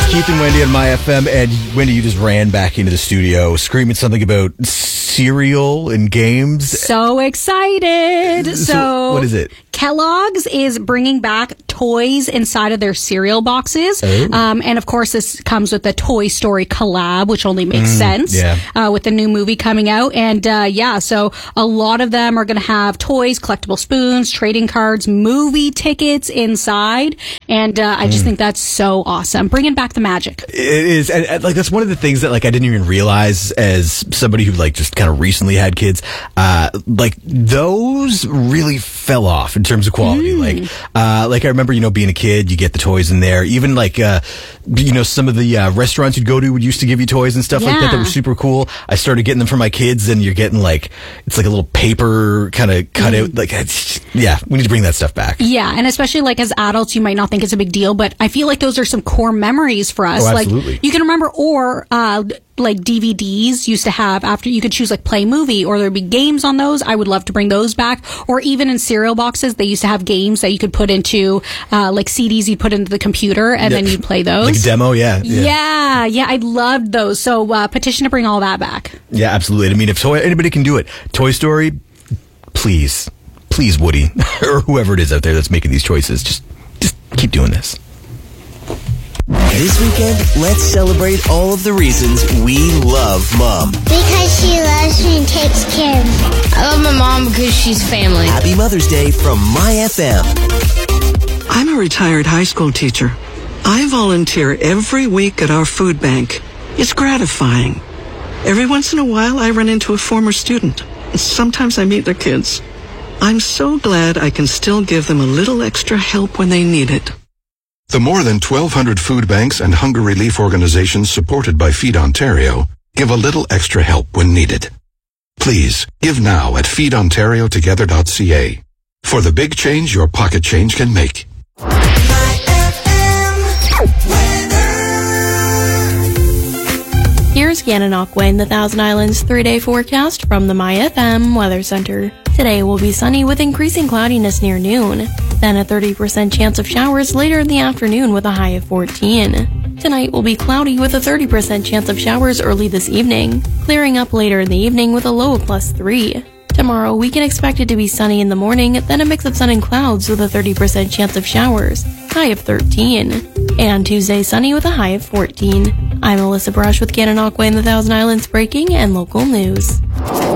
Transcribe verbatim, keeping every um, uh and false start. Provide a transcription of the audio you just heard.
Keith and Wendy on My F M, and Wendy, you just ran back into the studio screaming something about cereal and games. So excited. So, so what is it? Kellogg's is bringing back toys inside of their cereal boxes. Oh. Um, and of course, this comes with the Toy Story collab, which only makes Mm, sense yeah. uh, with the new movie coming out. And uh, yeah, so a lot of them are going to have toys, collectible spoons, trading cards, movie tickets inside. And uh, I just Mm. think that's so awesome. Bringing back the magic. It is, and, and like that's one of the things that like I didn't even realize as somebody who like just kind of recently had kids. Uh, like those really fell off in terms of quality. Mm. Like, uh, like I remember, you know, being a kid, you get the toys in there. Even like, uh, you know, some of the uh, restaurants you'd go to would used to give you toys and stuff like that that Yeah. were super cool. I started getting them for my kids, and you're getting like it's like a little paper kind of cutout. Mm. Like, it's, yeah, we need to bring that stuff back. Yeah, and especially like as adults, you might not think it's a big deal, but I feel like those are some core memories for us. Oh, absolutely. Like you can remember, or uh, like D V Ds used to have after you could choose like play movie, or there'd be games on those. I would love to bring those back. Or even in cereal boxes, they used to have games that you could put into uh, like C Ds you put into the computer, and Yeah. then you play those. Like a demo, yeah, yeah. Yeah, yeah, I loved those. So uh, petition to bring all that back. Yeah, absolutely. I mean, if toy, anybody can do it, Toy Story, please, please, Woody, or whoever it is out there that's making these choices, just, just keep doing this. This weekend, let's celebrate all of the reasons we love Mom. Because she loves me and takes care of me. I love my mom because she's family. Happy Mother's Day from My F M. I'm a retired high school teacher. I volunteer every week at our food bank. It's gratifying. Every once in a while, I run into a former student. Sometimes I meet their kids. I'm so glad I can still give them a little extra help when they need it. The more than twelve hundred food banks and hunger relief organizations supported by Feed Ontario give a little extra help when needed. Please, give now at feed ontario together dot c a for the big change your pocket change can make. Here's Gananoque in the Thousand Islands three-day forecast from the My F M Weather Center. Today will be sunny with increasing cloudiness near noon, then a thirty percent chance of showers later in the afternoon with a high of fourteen. Tonight will be cloudy with a thirty percent chance of showers early this evening, clearing up later in the evening with a low of plus three. Tomorrow, we can expect it to be sunny in the morning, then a mix of sun and clouds with a thirty percent chance of showers, high of thirteen. And Tuesday, sunny with a high of fourteen. I'm Alyssa Brush with Gananoque in the Thousand Islands Breaking and Local News.